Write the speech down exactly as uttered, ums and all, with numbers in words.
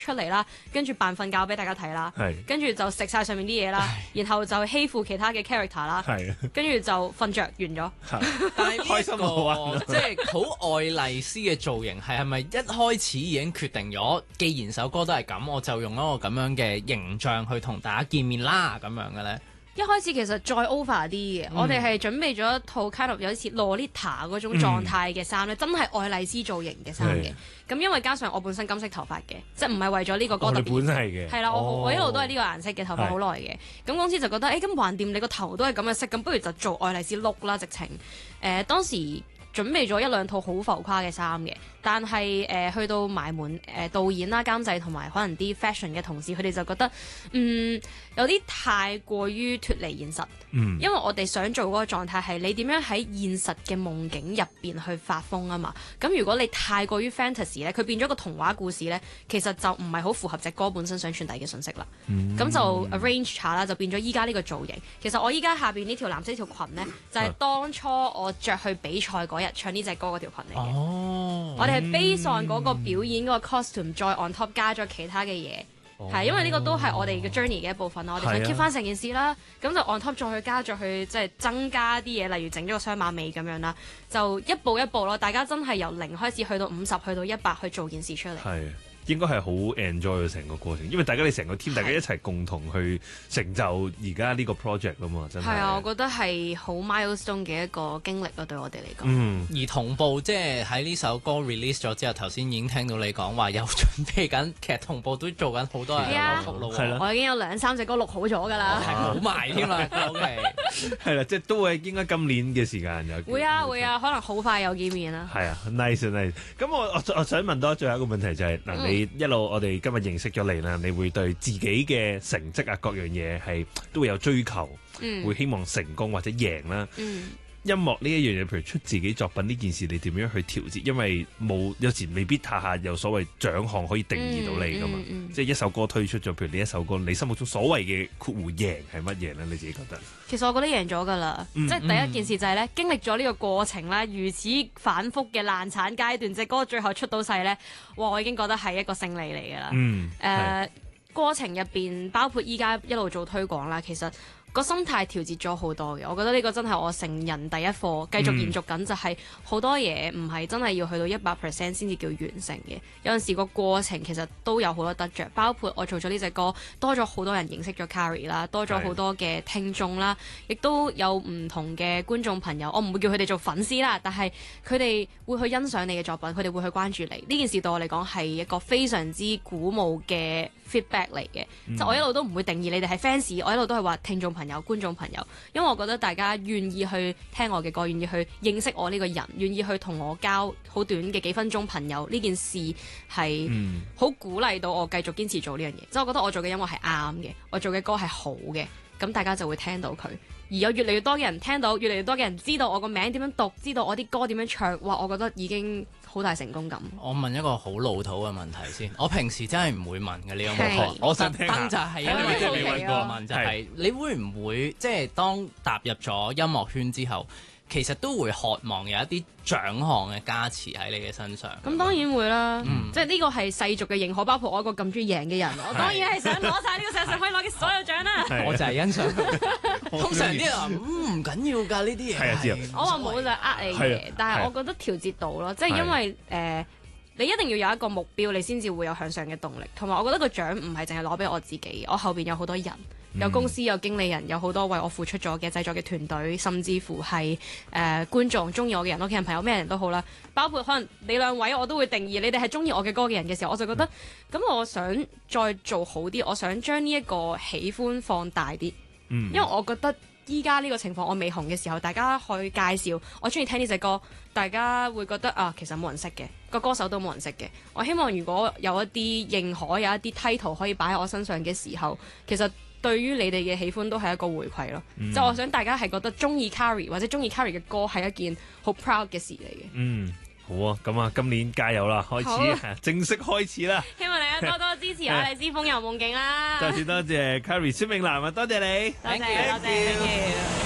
出嚟啦，跟住扮瞓覺俾大家睇啦，跟住就食晒上面啲嘢啦，然後就欺負其他嘅 character 啦，跟住就瞓着完咗。 但係呢一個即係好愛麗絲嘅造型係係咪一開始已經決定咗？既然首歌都係咁，我就用一個咁樣嘅形象去同大家見面啦，咁樣嘅咧。 一開始其實再 over 啲嘅，嗯、我哋係準備咗一套 kind of 有似 Lolita 嗰種狀態嘅衫咧，嗯、真係愛麗絲造型嘅衫嘅。咁因為加上我本身金色頭髮嘅，即係唔係為咗呢個歌特別。 我本身係嘅。 係啦，我、哦、我一路都係呢個顏色嘅頭髮好耐嘅。咁公司就覺得，誒咁橫掂你個頭都係咁嘅色，咁不如就做愛麗絲 look 啦，直情。誒、呃、當時準備咗一兩套好浮誇嘅衫嘅。但係誒、呃、去到埋門誒、呃、導演啦、監製同埋可能啲 fashion 嘅同事，佢哋就覺得嗯有啲太過於脫離現實，嗯、因為我哋想做嗰個狀態係你點樣喺現實嘅夢境入邊去發瘋啊嘛。咁如果你太過於 fantasy 咧，佢變咗個童話故事咧，其實就唔係好符合隻歌本身想傳遞嘅信息啦。咁、嗯、就 arrange 下啦，就變咗依家呢個造型。其實我依家下邊呢條藍色條裙咧，就係、是、當初我着去比賽嗰日唱呢隻歌嗰條裙嚟嘅。哦，我哋係 base on 嗰個表演嗰個 costume，再 on top 加咗其他嘅嘢，係、哦、因為呢個都係我哋嘅 journey 嘅一部分啦。我哋想 keep 翻成件事啦，咁、啊、就 on top 再去加咗去，即係增加啲嘢，例如整咗個雙馬尾咁樣啦，就一步一步咯。大家真係由零開始去到五十，去到一百去做件事出嚟。係。 應該係好 enjoy 成個過程，因為大家你成個 team，大家一齊共同去成就而家呢個 project 啊嘛，真係。係啊， 我覺得係好 milestone 嘅一個經歷咯，對我哋嚟講。 嗯，而同步即係喺呢首歌 release 咗之後，頭先已經聽到你講話有準備緊，其實同步都做緊好多人嘅歌曲咯。係啦， 我已經有兩三隻歌錄好咗㗎啦， 係好埋添啦。OK， 係啦，即係都係應該今年嘅時間有。 會啊會啊，可能好快有見面啦。 係啊 ，nice nice。咁我我我想問多最後一個問題就係嗱，你一路我哋今日認識咗你啦，你會對自己嘅成績啊各樣嘢係都會有追求，嗯、會希望成功或者贏啦。嗯、音樂呢一樣嘢，譬如出自己作品呢件事，你點樣去調節？因為冇有時未必下下有所謂獎項可以定義到你噶嘛。嗯嗯嗯、即係一首歌推出咗，譬如你一首歌，你心目中所謂嘅括弧贏係乜嘢咧？你自己覺得？ 其實我覺得贏咗㗎啦，嗯、即係第一件事就係咧，經歷咗呢個過程啦，如此反覆嘅爛產階段，隻歌最後出到世咧，哇！我已經覺得係一個勝利嚟㗎啦。誒、嗯呃，過程入邊包括依家一路做推廣啦，其實個心態調節咗好多嘅，我覺得呢個真係我成人第一課，繼續延續緊就係好多嘢唔係真係要去到一百 percent 先至叫完成嘅，有陣時個過程其實都有好多得着，包括我做咗呢隻歌，多咗好多人認識咗 Carrie 啦，多咗好多嘅聽眾啦，亦都有唔同嘅觀眾朋友，我唔會叫佢哋做粉絲啦，但係佢哋會去欣賞你嘅作品，佢哋會去關注你，呢件事對我嚟講係一個非常之鼓舞嘅 feedback 嚟嘅，嗯、就我一路都唔會定義你哋係 fans， 我一路都係話聽眾朋友、觀眾朋友，因為我覺得大家願意去聽我嘅歌，願意去認識我呢個人，願意去同我交好短嘅幾分鐘朋友，呢件事係好鼓勵到我繼續堅持做呢樣嘢。即係、嗯、我覺得我做嘅音樂係啱嘅，我做嘅歌係好嘅，咁大家就會聽到佢，而有越嚟越多嘅人聽到，越嚟越多嘅人知道我個名點樣讀，知道我啲歌點樣唱，哇！我覺得已經好大成功感。 我問一個好老土嘅問題先，我平時真係唔會問嘅，你有冇學？ 是我想聽下。 就係因為真係未問過問，就係你會唔會即係當踏入咗音樂圈之後，其實都會渴望有一啲獎項嘅加持喺你嘅身上？ 咁當然會啦，嗯、即係呢個係世俗嘅認可，包括我一個咁中意贏嘅人，我當然係想攞晒呢個世上可以攞嘅所有獎啦。 我就係欣賞。通常啲人話唔緊要㗎呢啲嘢。係啊，知我話冇就呃你嘅，但係我覺得調節到咯，即係因為誒、呃，你一定要有一個目標，你先至會有向上嘅動力。同埋我覺得個獎唔係淨係攞俾我自己，我後邊有好多人。有公司有經理人，有好多為我付出咗嘅製作嘅團隊，甚至乎係誒、呃、觀眾中意我嘅人，屋企人朋友咩人都好啦。包括可能你兩位我都會定義你哋係中意我嘅歌嘅人嘅時候，我就覺得咁、嗯、我想再做好啲，我想將呢一個喜歡放大啲。嗯、因為我覺得依家呢個情況我未紅嘅時候，大家去介紹我中意聽呢隻歌，大家會覺得啊，其實冇人識嘅，個歌手都冇人識嘅。我希望如果有一啲認可，有一啲 title 可以擺喺我身上嘅時候，其實對於你哋嘅喜歡都係一個回饋咯，嗯、就我想大家係覺得中意 Carrie 或者中意 Carrie 嘅歌係一件好 proud 嘅事嚟嘅。嗯， 好啊，咁啊，今年加油啦，開始、啊、正式開始啦！ 希望大家多多支持我哋知風遊夢境啦！ 再次多謝 Carrie 孫穎嵐啊，多謝你， 多謝多謝。